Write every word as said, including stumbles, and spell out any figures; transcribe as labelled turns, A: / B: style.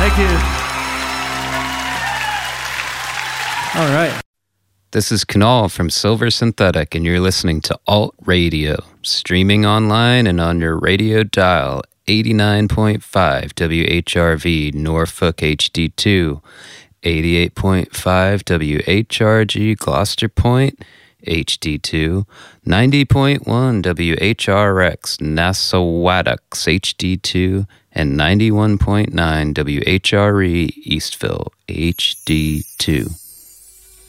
A: Thank you. All right.
B: This is Kunal from Silver Synthetic, and you're listening to Alt Radio, streaming online and on your radio dial, eighty-nine point five W H R V Norfolk H D two, eighty-eight point five W H R G Gloucester Point H D two, ninety point one W H R X Nassauwattocks H D two, and ninety-one point nine W H R E Eastville H D two.